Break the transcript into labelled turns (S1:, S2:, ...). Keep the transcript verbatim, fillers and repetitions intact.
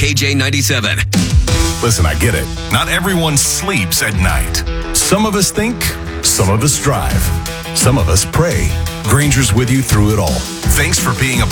S1: K J ninety-seven.
S2: Listen, I get it. Not everyone sleeps at night. Some of us think, some of us drive, some of us pray. Granger's with you through it all. Thanks for being a